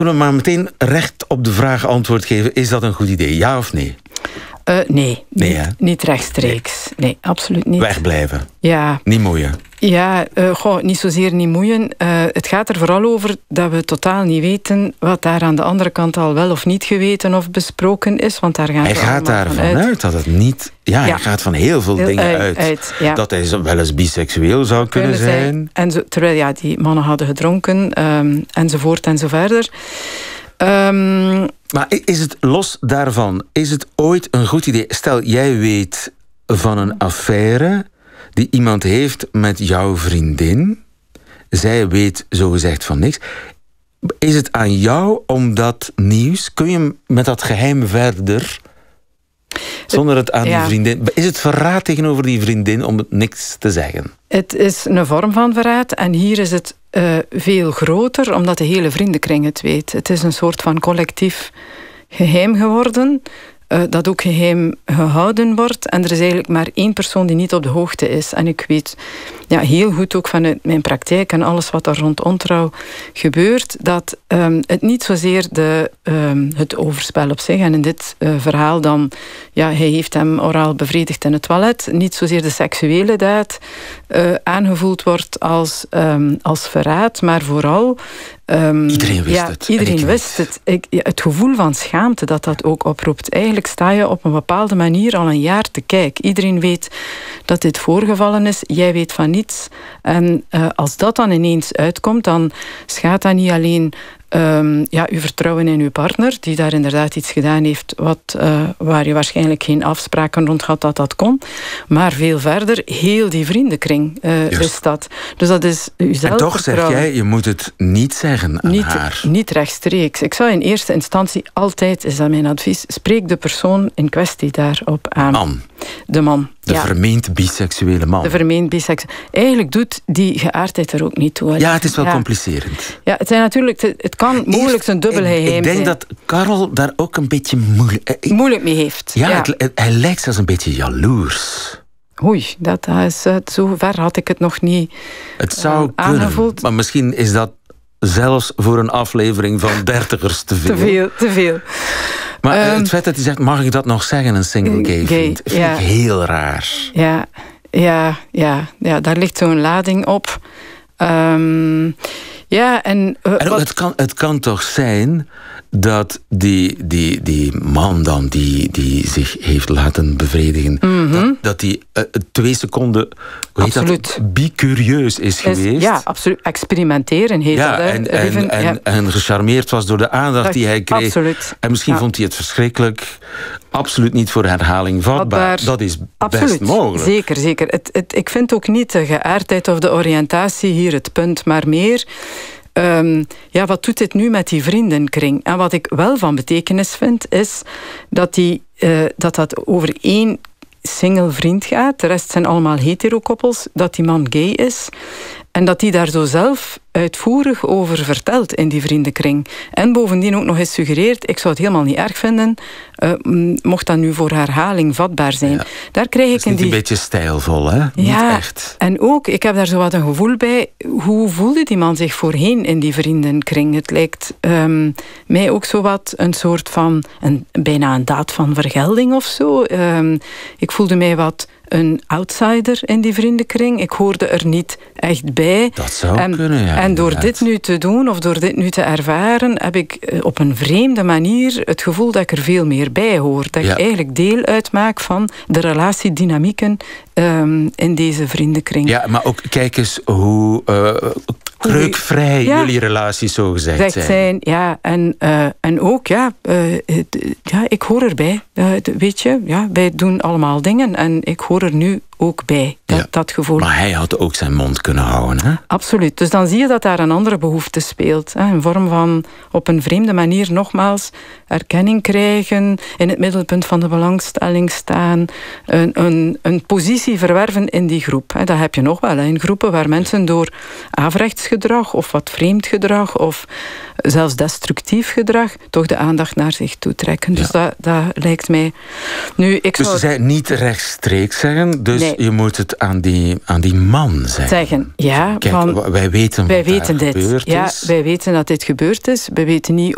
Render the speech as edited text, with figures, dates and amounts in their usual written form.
Kunnen we maar meteen recht op de vraag antwoord geven. Is dat een goed idee, ja of nee? Nee, niet rechtstreeks. Nee, absoluut niet. Wegblijven. Ja. Niet moeien. Ja, niet zozeer niet moeien. Het gaat er vooral over dat we totaal niet weten wat daar aan de andere kant al wel of niet geweten of besproken is. Want daar gaan hij gaat daarvan uit dat het niet... Ja, hij gaat van heel veel dingen uit. Ja. Dat hij wel eens biseksueel zou kunnen zijn. En terwijl die mannen hadden gedronken, enzovoort en zo verder. Maar is het los daarvan, is het ooit een goed idee? Stel, jij weet van een affaire die iemand heeft met jouw vriendin. Zij weet zogezegd van niks. Is het aan jou om dat nieuws... Kun je met dat geheim verder... Zonder het aan die vriendin... Is het verraad tegenover die vriendin om het niks te zeggen? Het is een vorm van verraad. En hier is het veel groter, omdat de hele vriendenkring het weet. Het is een soort van collectief geheim geworden... dat ook geheim gehouden wordt. En er is eigenlijk maar één persoon die niet op de hoogte is. En ik weet heel goed ook vanuit mijn praktijk en alles wat er rond ontrouw gebeurt, dat het niet zozeer het overspel op zich, en in dit verhaal dan, hij heeft hem oraal bevredigd in het toilet, niet zozeer de seksuele daad aangevoeld wordt als verraad, maar vooral... iedereen wist het. Iedereen wist het. Het gevoel van schaamte dat ook oproept. Eigenlijk sta je op een bepaalde manier al een jaar te kijken. Iedereen weet dat dit voorgevallen is. Jij weet van niets. En als dat dan ineens uitkomt, dan schaadt dat niet alleen... uw vertrouwen in uw partner, die daar inderdaad iets gedaan heeft waar je waarschijnlijk geen afspraken rond had dat kon. Maar veel verder, heel die vriendenkring is dat. Dus dat is uzelf. En toch zeg jij, je moet het niet zeggen aan haar. Niet rechtstreeks. Ik zou in eerste instantie altijd, is dat mijn advies, spreek de persoon in kwestie daarop aan. De man. De vermeend biseksuele man. De vermeend biseksuele. Eigenlijk doet die geaardheid er ook niet toe. Ja, het is wel complicerend. Ja, het kan mogelijk zijn dubbel geheim zijn. Ik denk dat Karel daar ook een beetje moeilijk mee heeft. Ja. Hij lijkt zelfs een beetje jaloers. Oei, dat is, zo ver had ik het nog niet Het zou aangevoeld. Kunnen, maar misschien is dat zelfs voor een aflevering van 30ers te veel. Te veel. Maar het feit dat hij zegt, mag ik dat nog zeggen, een single gay vriend, vind ik heel raar. Ja, daar ligt zo'n lading op. Het kan toch zijn dat die man dan die zich heeft laten bevredigen, dat die 2 seconden bicurieus is geweest. Ja, absoluut. Experimenteren heet dat. En gecharmeerd was door de aandacht die hij kreeg. Absoluut. En misschien vond hij het verschrikkelijk. Absoluut niet voor herhaling vatbaar. Dat is best mogelijk. Zeker. Ik vind ook niet de geaardheid of de oriëntatie hier het punt, maar meer... wat doet dit nu met die vriendenkring? En wat ik wel van betekenis vind, is dat over 1 single vriend gaat. De rest zijn allemaal hetero-koppels. Dat die man gay is. En dat die daar zo zelf uitvoerig over vertelt in die vriendenkring. En bovendien ook nog eens suggereert, ik zou het helemaal niet erg vinden, mocht dat nu voor herhaling vatbaar zijn. Ja. Daar krijg ik een beetje stijlvol, hè? Niet echt. En ook, ik heb daar zo wat een gevoel bij, hoe voelde die man zich voorheen in die vriendenkring? Het lijkt mij ook zo wat een soort van, bijna een daad van vergelding of zo. Ik voelde mij wat een outsider in die vriendenkring. Ik hoorde er niet echt bij. Dat zou kunnen, ja. En door dit nu te doen, of door dit nu te ervaren, heb ik op een vreemde manier het gevoel dat ik er veel meer bij hoor. Dat ik eigenlijk deel uitmaak van de relatiedynamieken in deze vriendenkring. Ja, maar ook kijk eens hoe kreukvrij jullie relaties zo gezegd zijn. Ja, en ook, ik hoor erbij. Weet je, wij doen allemaal dingen en ik hoor er nu ook bij. Dat gevoel. Maar hij had ook zijn mond kunnen houden, hè? Absoluut. Dus dan zie je dat daar een andere behoefte speelt. Een vorm van op een vreemde manier nogmaals erkenning krijgen, in het middelpunt van de belangstelling staan, een positie verwerven in die groep. Dat heb je nog wel in groepen waar mensen door averechtsgedrag of wat vreemd gedrag of zelfs destructief gedrag toch de aandacht naar zich toe trekken. Dus dat lijkt mij... Dus ze zei niet rechtstreeks zeggen, dus je moet het aan die man zeggen. Ja. Kijk, wij weten wat er gebeurd is. Ja, wij weten dat dit gebeurd is. We weten niet